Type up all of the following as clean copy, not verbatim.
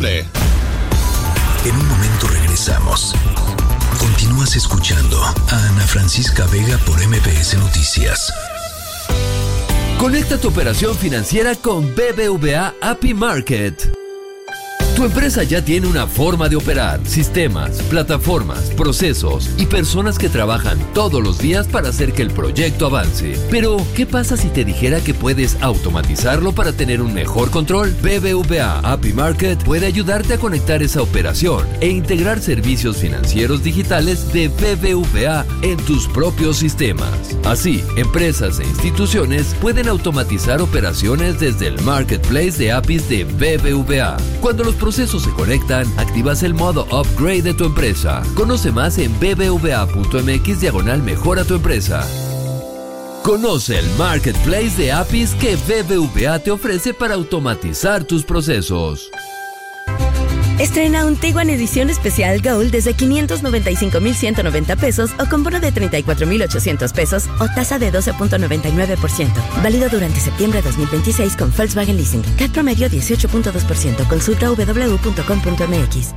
En un momento regresamos. Continúas escuchando a Ana Francisca Vega por MBS Noticias. Conecta tu operación financiera con BBVA API Market. Tu empresa ya tiene una forma de operar, sistemas, plataformas, procesos y personas que trabajan todos los días para hacer que el proyecto avance. Pero, ¿qué pasa si te dijera que puedes automatizarlo para tener un mejor control? BBVA API Market puede ayudarte a conectar esa operación e integrar servicios financieros digitales de BBVA en tus propios sistemas. Así, empresas e instituciones pueden automatizar operaciones desde el marketplace de APIs de BBVA. Cuando los procesos se conectan, activas el modo Upgrade de tu empresa. Conoce más en bbva.mx/mejora tu empresa. Conoce el marketplace de APIs que BBVA te ofrece para automatizar tus procesos. Estrena un Tiguan edición especial Gold desde 595,190 pesos o con bono de 34,800 pesos o tasa de 12.99%. Válido durante septiembre de 2026 con Volkswagen Leasing. CAT promedio 18.2%. Consulta www.com.mx.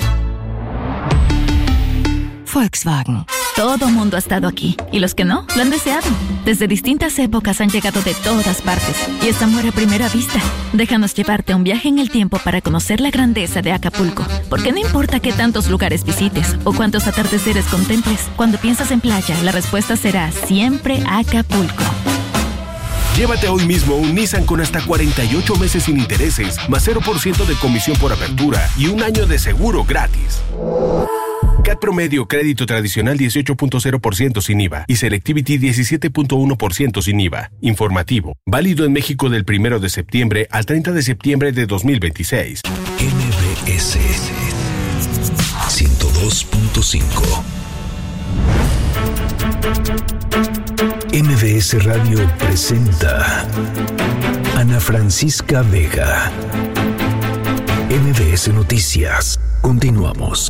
Volkswagen. Todo mundo ha estado aquí, y los que no, lo han deseado. Desde distintas épocas han llegado de todas partes, y es amor a primera vista. Déjanos llevarte a un viaje en el tiempo para conocer la grandeza de Acapulco. Porque no importa qué tantos lugares visites, o cuántos atardeceres contemples, cuando piensas en playa, la respuesta será siempre Acapulco. Llévate hoy mismo un Nissan con hasta 48 meses sin intereses, más 0% de comisión por apertura, y un año de seguro gratis. CAT promedio crédito tradicional 18.0% sin IVA y Selectivity 17.1% sin IVA. Informativo. Válido en México del 1 de septiembre al 30 de septiembre de 2026. MBS 102.5. MBS Radio presenta Ana Francisca Vega. MBS Noticias. Continuamos.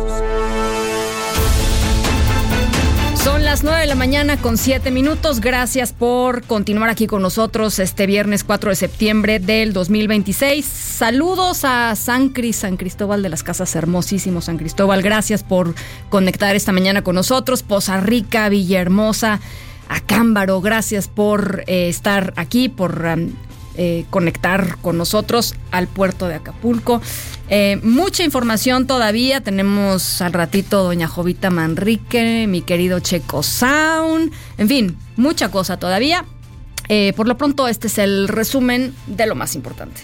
Son las 9 de la mañana con 7 minutos. Gracias por continuar aquí con nosotros este viernes 4 de septiembre del 2026. Saludos a San Cristóbal de las Casas, hermosísimo San Cristóbal. Gracias por conectar esta mañana con nosotros. Poza Rica, Villahermosa, Acámbaro, gracias por estar aquí, por conectar con nosotros al puerto de Acapulco. Mucha información todavía. Tenemos al ratito doña Jovita Manrique, mi querido Checo Sound, en fin, mucha cosa todavía. Por lo pronto, este es el resumen de lo más importante.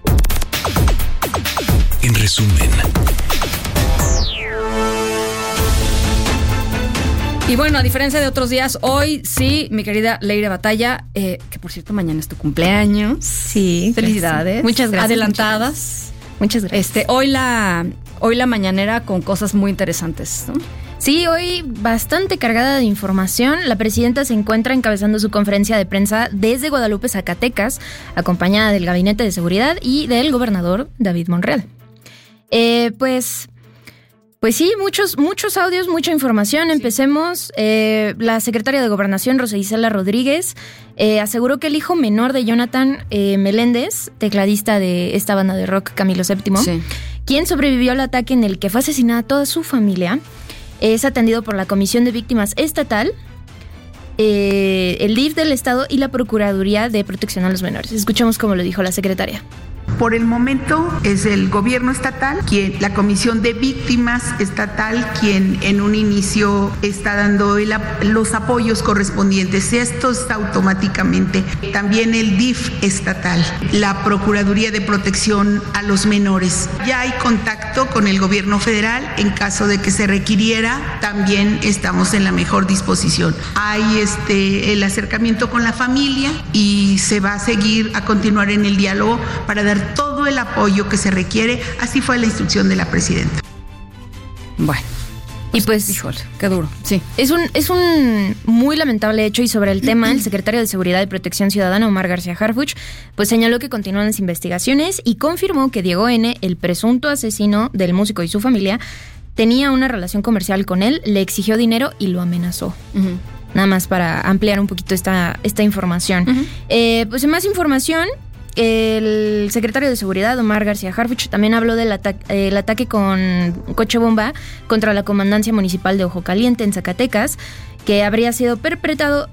En resumen. Y bueno, a diferencia de otros días, hoy sí, mi querida Leire Batalla, que por cierto mañana es tu cumpleaños. Sí. Felicidades. Muchas gracias. Adelantadas. Muchas gracias. Hoy la mañanera con cosas muy interesantes, ¿no? Sí, hoy bastante cargada de información. La presidenta se encuentra encabezando su conferencia de prensa desde Guadalupe, Zacatecas, acompañada del Gabinete de Seguridad y del gobernador David Monreal. Pues sí, muchos audios, mucha información. Empecemos. La secretaria de Gobernación, Rosa Isela Rodríguez, aseguró que el hijo menor de Jonathan Meléndez, tecladista de esta banda de rock Camilo VII, sí, quien sobrevivió al ataque en el que fue asesinada toda su familia, es atendido por la Comisión de Víctimas Estatal, el DIF del Estado y la Procuraduría de Protección a los Menores. Escuchemos cómo lo dijo la secretaria. Por el momento es el gobierno estatal, la Comisión de Víctimas Estatal, quien en un inicio está dando los apoyos correspondientes. Esto está automáticamente. También el DIF estatal, la Procuraduría de Protección a los Menores. Ya hay contacto con el gobierno federal. En caso de que se requiriera, también estamos en la mejor disposición. Hay el acercamiento con la familia y se va a seguir, a continuar en el diálogo para dar todo el apoyo que se requiere. Así fue la instrucción de la presidenta. Bueno, y pues, híjole, qué duro. Sí. Es un muy lamentable hecho, y sobre el tema, el secretario de Seguridad y Protección Ciudadana, Omar García Harfuch, pues señaló que continúan las investigaciones y confirmó que Diego N., el presunto asesino del músico y su familia, tenía una relación comercial con él, le exigió dinero y lo amenazó. Uh-huh. Nada más para ampliar un poquito esta información. Uh-huh. Pues en más información, el secretario de Seguridad, Omar García Harfuch, también habló del ataque con coche bomba contra la comandancia municipal de Ojo Caliente en Zacatecas, que habría sido perpetrado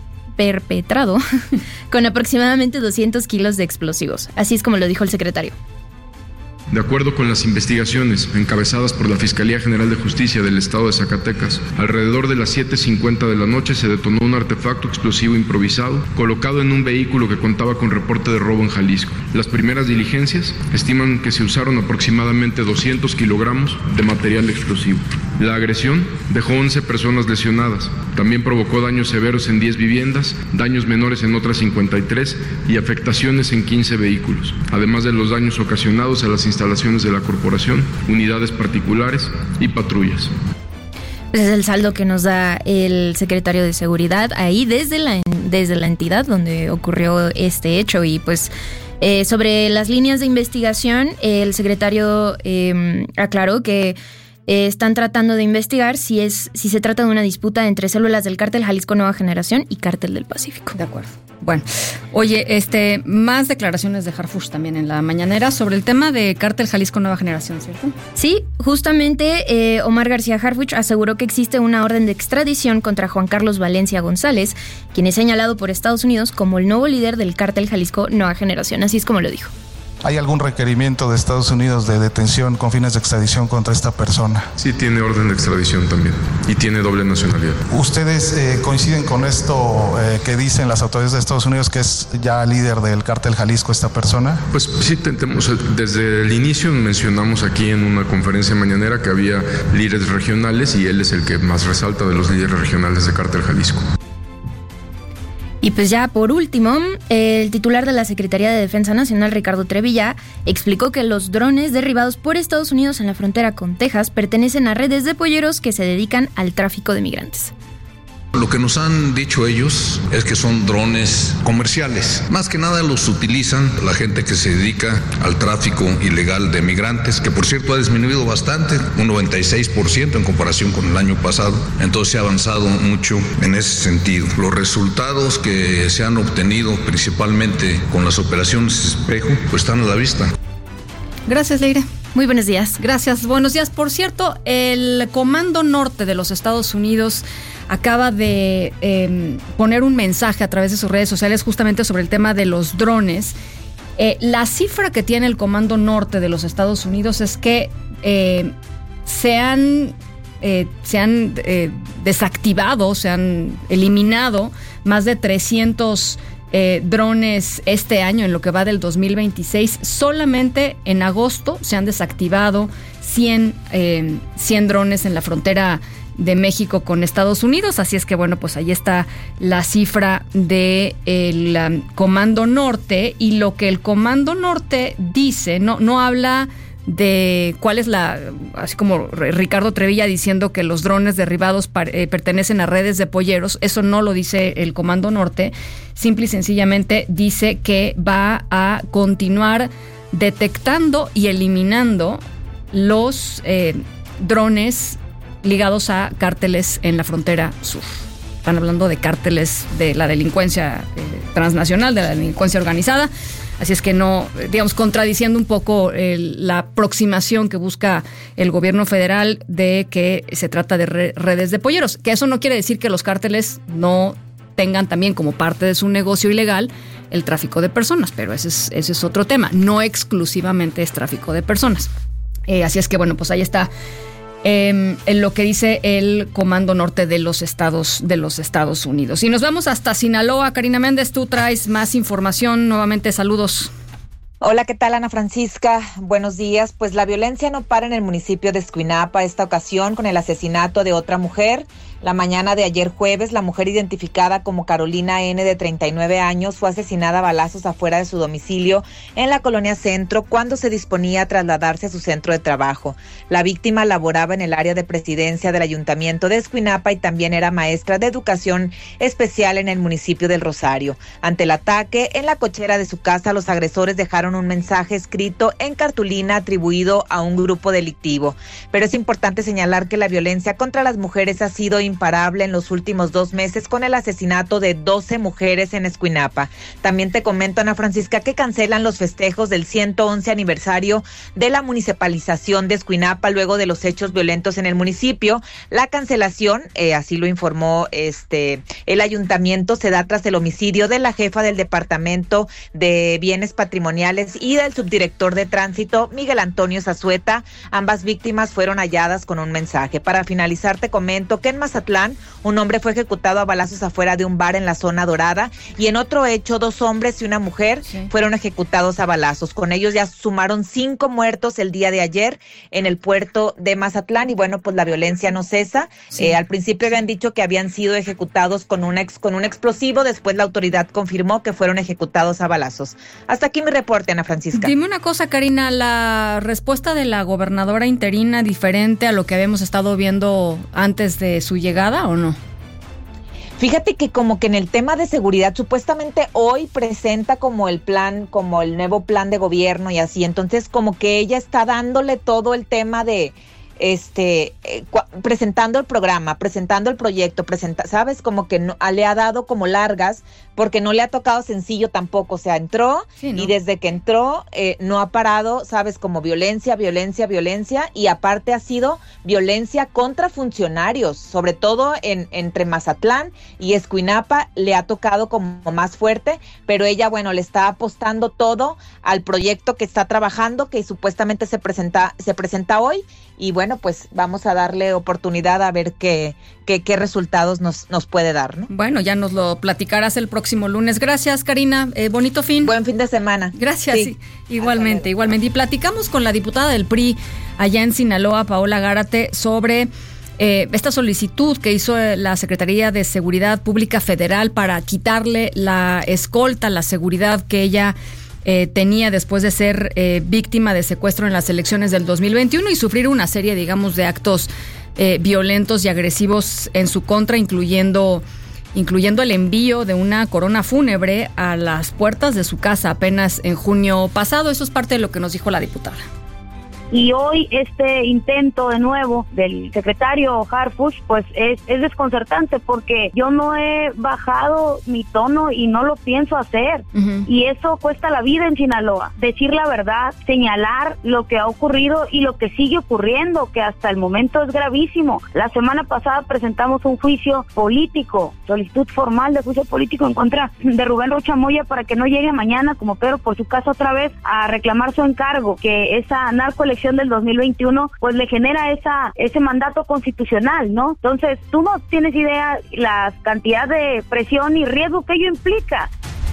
con aproximadamente 200 kilos de explosivos. Así es como lo dijo el secretario. De acuerdo con las investigaciones encabezadas por la Fiscalía General de Justicia del Estado de Zacatecas, alrededor de las 7:50 de la noche se detonó un artefacto explosivo improvisado colocado en un vehículo que contaba con reporte de robo en Jalisco. Las primeras diligencias estiman que se usaron aproximadamente 200 kilogramos de material explosivo. La agresión dejó 11 personas lesionadas. También provocó daños severos en 10 viviendas, daños menores en otras 53 y afectaciones en 15 vehículos, además de los daños ocasionados a las instalaciones de la corporación, unidades particulares y patrullas. Ese es el saldo que nos da el secretario de Seguridad ahí desde la entidad donde ocurrió este hecho. Y pues sobre las líneas de investigación, el secretario aclaró que están tratando de investigar si se trata de una disputa entre células del Cártel Jalisco Nueva Generación y Cártel del Pacífico. De acuerdo. Bueno, oye, más declaraciones de Harfuch también en la mañanera sobre el tema de Cártel Jalisco Nueva Generación, ¿cierto? Sí, justamente Omar García Harfuch aseguró que existe una orden de extradición contra Juan Carlos Valencia González, quien es señalado por Estados Unidos como el nuevo líder del Cártel Jalisco Nueva Generación. Así es como lo dijo. ¿Hay algún requerimiento de Estados Unidos de detención con fines de extradición contra esta persona? Sí, tiene orden de extradición también y tiene doble nacionalidad. ¿Ustedes coinciden con esto que dicen las autoridades de Estados Unidos, que es ya líder del Cártel Jalisco esta persona? Pues sí, desde el inicio mencionamos aquí en una conferencia mañanera que había líderes regionales y él es el que más resalta de los líderes regionales de Cártel Jalisco. Y pues ya por último, el titular de la Secretaría de Defensa Nacional, Ricardo Trevilla, explicó que los drones derribados por Estados Unidos en la frontera con Texas pertenecen a redes de polleros que se dedican al tráfico de migrantes. Lo que nos han dicho ellos es que son drones comerciales. Más que nada los utilizan la gente que se dedica al tráfico ilegal de migrantes, que por cierto ha disminuido bastante, un 96% en comparación con el año pasado. Entonces se ha avanzado mucho en ese sentido. Los resultados que se han obtenido principalmente con las operaciones Espejo, pues están a la vista. Gracias, Leire. Muy buenos días. Gracias, buenos días. Por cierto, el Comando Norte de los Estados Unidos acaba de poner un mensaje a través de sus redes sociales justamente sobre el tema de los drones. La cifra que tiene el Comando Norte de los Estados Unidos es que se han desactivado, se han eliminado más de 300 drones este año, en lo que va del 2026. Solamente en agosto se han desactivado 100 drones en la frontera de México con Estados Unidos. Así es que bueno, pues ahí está la cifra del Comando Norte. Y lo que el Comando Norte dice, no habla de cuál es así como Ricardo Trevilla diciendo que los drones derribados pertenecen a redes de polleros. Eso no lo dice el Comando Norte. Simple y sencillamente dice que va a continuar detectando y eliminando los drones ligados a cárteles en la frontera sur. Están hablando de cárteles de la delincuencia transnacional, de la delincuencia organizada. Así es que no, digamos, contradiciendo un poco la aproximación que busca el gobierno federal de que se trata de redes de polleros. Que eso no quiere decir que los cárteles no tengan también como parte de su negocio ilegal el tráfico de personas, pero ese es otro tema. No exclusivamente es tráfico de personas. Así es que bueno, pues ahí está en lo que dice el Comando Norte de los Estados Unidos. Y nos vamos hasta Sinaloa. Karina Méndez, tú traes más información. Nuevamente, saludos. Hola, ¿qué tal, Ana Francisca? Buenos días. Pues la violencia no para en el municipio de Escuinapa, esta ocasión con el asesinato de otra mujer. La mañana de ayer jueves, la mujer identificada como Carolina N., de 39 años, fue asesinada a balazos afuera de su domicilio en la colonia Centro cuando se disponía a trasladarse a su centro de trabajo. La víctima laboraba en el área de presidencia del Ayuntamiento de Escuinapa y también era maestra de educación especial en el municipio del Rosario. Ante el ataque, en la cochera de su casa, los agresores dejaron enviaron un mensaje escrito en cartulina atribuido a un grupo delictivo. Pero es importante señalar que la violencia contra las mujeres ha sido imparable en los últimos 2 meses con el asesinato de 12 mujeres en Escuinapa. También te comento, Ana Francisca, que cancelan los festejos del 111 aniversario de la municipalización de Escuinapa luego de los hechos violentos en el municipio. La cancelación, así lo informó el ayuntamiento, se da tras el homicidio de la jefa del Departamento de Bienes Patrimoniales y del subdirector de Tránsito, Miguel Antonio Zazueta. Ambas víctimas fueron halladas con un mensaje. Para finalizar, te comento que en Mazatlán, un hombre fue ejecutado a balazos afuera de un bar en la zona dorada, y en otro hecho, 2 hombres y una mujer fueron ejecutados a balazos. Con ellos ya sumaron 5 muertos el día de ayer en el puerto de Mazatlán, y bueno, pues la violencia no cesa. Al principio habían dicho que habían sido ejecutados con un explosivo, después la autoridad confirmó que fueron ejecutados a balazos. Hasta aquí mi reporte, Ana Francisca. Dime una cosa, Karina, ¿la respuesta de la gobernadora interina diferente a lo que habíamos estado viendo antes de su llegada o no? Fíjate que como que en el tema de seguridad, supuestamente hoy presenta como el plan, como el nuevo plan de gobierno y así, entonces como que ella está dándole todo el tema de presentando el programa, presentando el proyecto, ¿sabes? Como que no, le ha dado como largas, porque no le ha tocado sencillo tampoco, o sea, entró y desde que entró no ha parado, ¿sabes? Como violencia, y aparte ha sido violencia contra funcionarios, sobre todo entre Mazatlán y Escuinapa le ha tocado como más fuerte, pero ella, bueno, le está apostando todo al proyecto que está trabajando, que supuestamente se presenta hoy, y bueno, pues vamos a darle oportunidad a ver qué resultados nos puede dar, ¿no? Bueno, ya nos lo platicarás el próximo lunes. Gracias, Karina. Bonito fin. Buen fin de semana. Gracias. Sí. Igualmente. Y platicamos con la diputada del PRI allá en Sinaloa, Paola Gárate, sobre esta solicitud que hizo la Secretaría de Seguridad Pública Federal para quitarle la escolta, la seguridad que ella tenía después de ser víctima de secuestro en las elecciones del 2021 y sufrir una serie, digamos, de actos violentos y agresivos en su contra, incluyendo el envío de una corona fúnebre a las puertas de su casa apenas en junio pasado. Eso es parte de lo que nos dijo la diputada. Y hoy este intento de nuevo del secretario Harfuch pues es desconcertante, porque yo no he bajado mi tono y no lo pienso hacer. Y eso cuesta la vida en Sinaloa. Decir la verdad, señalar lo que ha ocurrido y lo que sigue ocurriendo, que hasta el momento es gravísimo. La semana pasada presentamos un juicio político, solicitud formal de juicio político en contra de Rubén Rocha Moya para que no llegue mañana como Pedro por su casa otra vez a reclamar su encargo, que esa narcoelección del 2021 pues le genera ese mandato constitucional, ¿no? Entonces tú no tienes idea la cantidad de presión y riesgo que ello implica.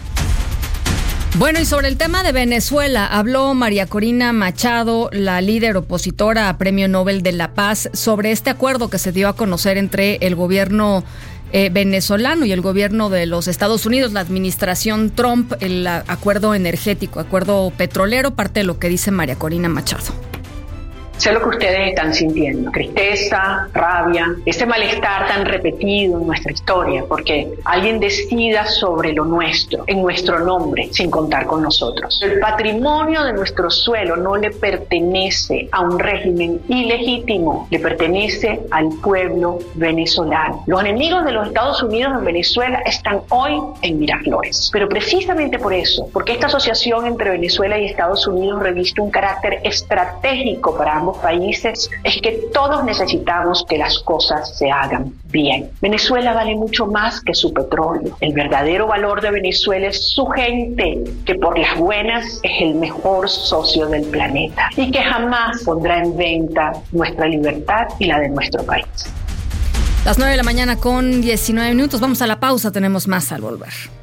Bueno, y sobre el tema de Venezuela, habló María Corina Machado, la líder opositora a Premio Nobel de la Paz, sobre este acuerdo que se dio a conocer entre el gobierno venezolano y el gobierno de los Estados Unidos, la administración Trump, el acuerdo energético, acuerdo petrolero, parte de lo que dice María Corina Machado. Sé lo que ustedes están sintiendo, tristeza, rabia, ese malestar tan repetido en nuestra historia, porque alguien decida sobre lo nuestro, en nuestro nombre, sin contar con nosotros. El patrimonio de nuestro suelo no le pertenece a un régimen ilegítimo, le pertenece al pueblo venezolano. Los enemigos de los Estados Unidos en Venezuela están hoy en Miraflores, pero precisamente por eso, porque esta asociación entre Venezuela y Estados Unidos reviste un carácter estratégico para ambos países, es que todos necesitamos que las cosas se hagan bien. Venezuela vale mucho más que su petróleo. El verdadero valor de Venezuela es su gente, que por las buenas es el mejor socio del planeta y que jamás pondrá en venta nuestra libertad y la de nuestro país. Las 9 de la mañana con 19 minutos. Vamos a la pausa, tenemos más al volver.